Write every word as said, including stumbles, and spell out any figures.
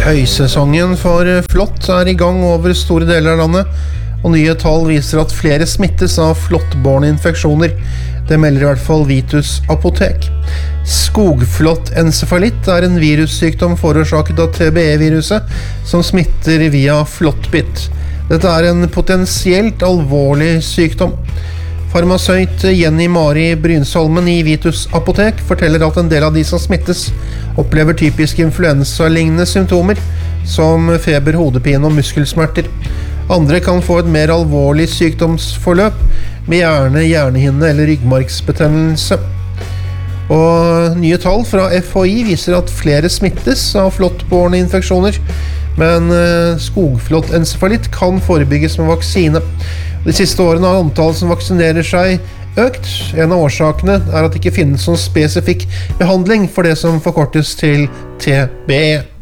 Høysesongen for flått er i gang over store deler av landet, og nye tall viser at flere smittes av flåttbårne infeksjoner. Det melder i hvert fall Vitus Apotek. Skogflåttencefalitt er en virussykdom forårsaket av T B E-viruset som smitter via flåttbitt. Dette er en potensielt alvorlig sykdom. Farmasøyt Jenny Mari Brynsholmen i Vitus Apotek forteller at en del av de som smittes opplever typiske influensa-lignende symptomer, som feber, hodepine og muskelsmerter. Andre kan få et mer alvorlig sykdomsforløp med hjerne, hjernehinne eller ryggmargsbetennelse. Og nye tall fra F H I viser at flere smittes av flåttbårne infeksjoner, men skogflåttencefalitt kan forebygges med vaksine. De siste årene har antallet som vaksinerer seg økt. En av årsakene er at det ikke finnes noen spesifikk behandling for det som forkortes til T B E.